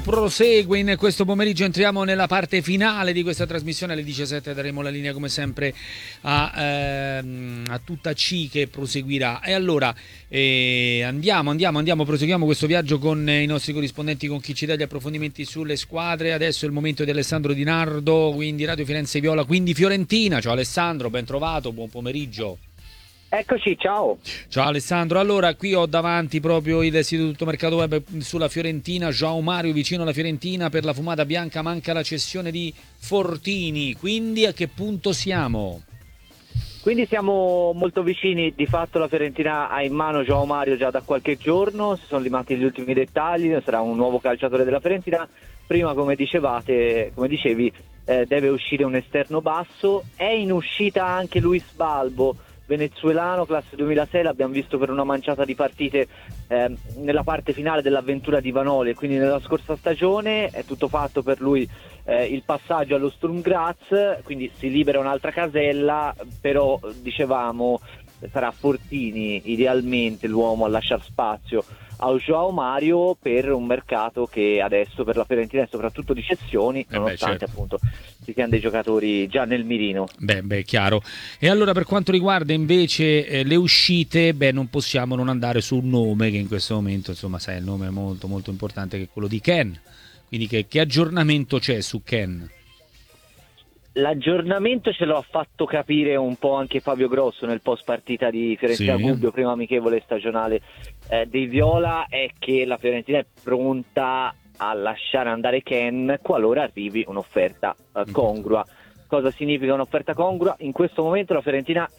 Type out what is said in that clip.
Prosegue in questo pomeriggio, entriamo nella parte finale di questa trasmissione. Alle 17 daremo la linea come sempre a tutta C che proseguirà. E allora proseguiamo questo viaggio con i nostri corrispondenti, con chi ci dà gli approfondimenti sulle squadre. Adesso è il momento di Alessandro Di Nardo, quindi Radio Firenze Viola, quindi Fiorentina. Ciao Alessandro, ben trovato, buon pomeriggio. Eccoci, ciao. Ciao Alessandro, allora qui ho davanti proprio il sito di Tutto Mercato Web sulla Fiorentina. João Mario vicino alla Fiorentina per la fumata bianca, manca la cessione di Fortini, quindi a che punto siamo? Quindi siamo molto vicini, di fatto la Fiorentina ha in mano João Mario già da qualche giorno, si sono limati gli ultimi dettagli, sarà un nuovo calciatore della Fiorentina. Prima, come dicevi, deve uscire un esterno basso, è in uscita anche Luis Balbo, venezuelano, classe 2006, l'abbiamo visto per una manciata di partite nella parte finale dell'avventura di Vanoli, e quindi nella scorsa stagione è tutto fatto per lui il passaggio allo Sturm Graz, quindi si libera un'altra casella, però dicevamo sarà Fortini idealmente l'uomo a lasciare spazio a João Mario per un mercato che adesso per la Fiorentina è soprattutto di cessioni, nonostante certo. appunto ci siano dei giocatori già nel mirino. Beh, chiaro. E allora per quanto riguarda invece le uscite, non possiamo non andare su un nome che in questo momento, insomma, sai, il nome è molto molto importante, che è quello di Ken. Quindi che aggiornamento c'è su Ken? L'aggiornamento ce lo ha fatto capire un po' anche Fabio Grosso nel post partita di Fiorentina Gubbio, prima amichevole stagionale dei Viola, è che la Fiorentina è pronta a lasciare andare Ken qualora arrivi un'offerta congrua. Cosa significa un'offerta congrua? In questo momento la Fiorentina